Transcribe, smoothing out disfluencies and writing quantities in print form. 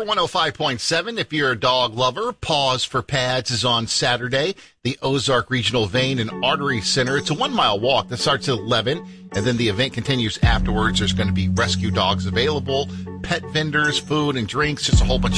Weather 105.7. If you're a dog lover, Paws for Pads is on Saturday. The Ozark Regional Vein and Artery Center. It's a 1-mile walk that starts at 11, and then the event continues afterwards. There's going to be rescue dogs available, pet vendors, food and drinks, just a whole bunch